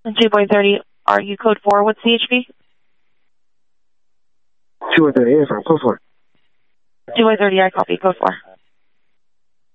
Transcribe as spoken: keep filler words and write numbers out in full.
two point thirty, are you code four? What's C H P? two point thirty, affirm, code four. two point thirty, I copy, code four.